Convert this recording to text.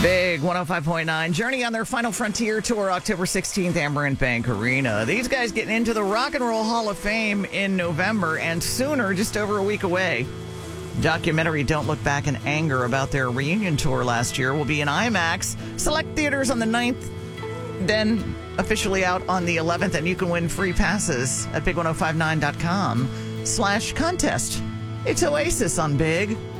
Big 105.9. Journey on their Final Frontier tour, October 16th, Amerant Bank Arena. These guys getting into the Rock and Roll Hall of Fame in November, and sooner, just over a week away. Documentary Don't Look Back in Anger about their reunion tour last year will be in IMAX. Select theaters on the 9th, then officially out on the 11th, and you can win free passes at big1059.com/contest. It's Oasis on Big.